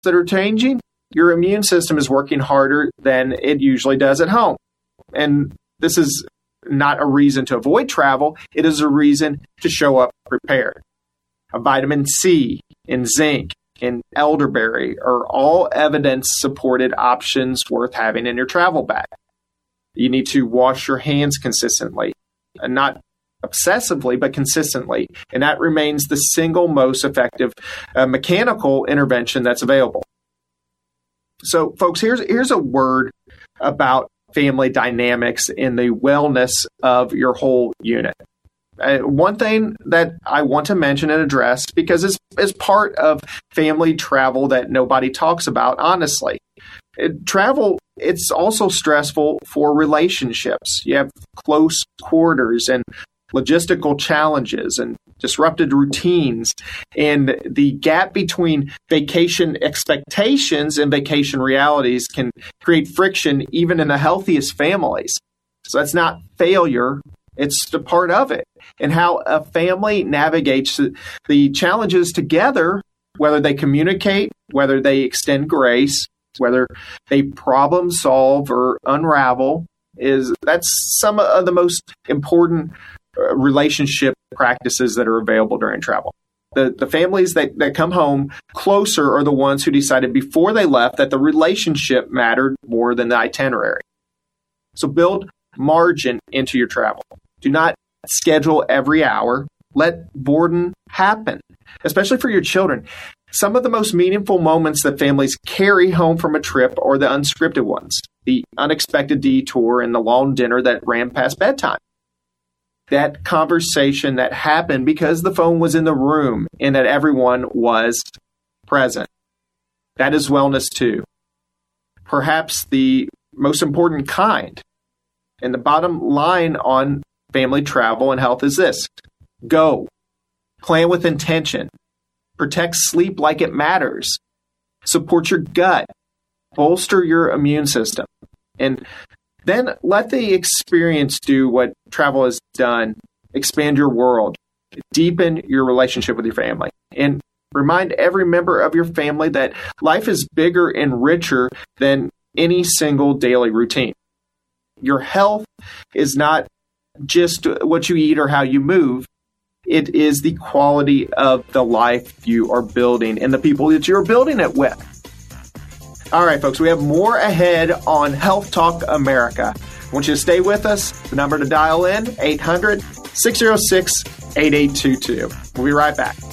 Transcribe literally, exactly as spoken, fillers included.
that are changing, your immune system is working harder than it usually does at home. And this is not a reason to avoid travel. It is a reason to show up prepared. A vitamin C and zinc and elderberry are all evidence-supported options worth having in your travel bag. You need to wash your hands consistently, and not obsessively, but consistently. And that remains the single most effective uh, mechanical intervention that's available. So, folks, here's here's a word about family dynamics in the wellness of your whole unit. Uh, one thing that I want to mention and address, because it's, it's part of family travel that nobody talks about, honestly. It, travel, it's also stressful for relationships. You have close quarters and logistical challenges and disrupted routines, and the gap between vacation expectations and vacation realities can create friction even in the healthiest families. So that's not failure, it's a part of it. And how a family navigates the challenges together, whether they communicate, whether they extend grace, whether they problem solve or unravel, is that's some of the most important relationship practices that are available during travel. The the families that, that come home closer are the ones who decided before they left that the relationship mattered more than the itinerary. So build margin into your travel. Do not schedule every hour. Let boredom happen, especially for your children. Some of the most meaningful moments that families carry home from a trip are the unscripted ones, the unexpected detour and the long dinner that ran past bedtime. That conversation that happened because the phone was in the room and that everyone was present. That is wellness too. Perhaps the most important kind. And the bottom line on family travel and health is this: go. Plan with intention. Protect sleep like it matters. Support your gut. Bolster your immune system. And then let the experience do what travel has done. Expand your world. Deepen your relationship with your family. And remind every member of your family that life is bigger and richer than any single daily routine. Your health is not just what you eat or how you move. It is the quality of the life you are building and the people that you're building it with. All right, folks, we have more ahead on Health Talk America. I want you to stay with us. The number to dial in, eight hundred, six oh six, eight eight two two. We'll be right back.